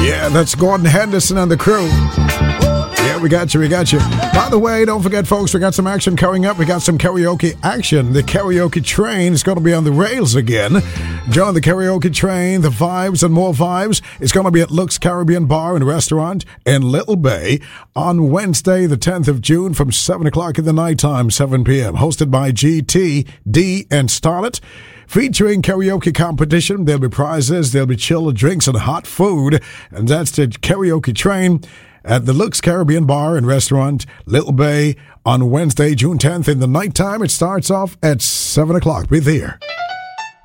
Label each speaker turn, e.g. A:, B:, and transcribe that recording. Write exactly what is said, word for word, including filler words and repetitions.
A: Yeah, that's Gordon Henderson and the crew. Yeah, we got you, we got you. By the way, don't forget, folks, we got some action coming up. We got some karaoke action. The karaoke train is going to be on the rails again. Join the karaoke train, the vibes and more vibes. It's going to be at Lux Caribbean Bar and Restaurant in Little Bay on Wednesday, the tenth of June from seven o'clock in the nighttime, seven p.m. Hosted by G T, D, and Starlet. Featuring karaoke competition, there'll be prizes, there'll be chilled drinks and hot food. And that's the karaoke train at the Lux Caribbean Bar and Restaurant, Little Bay, on Wednesday, June tenth in the nighttime. It starts off at seven o'clock. Be there.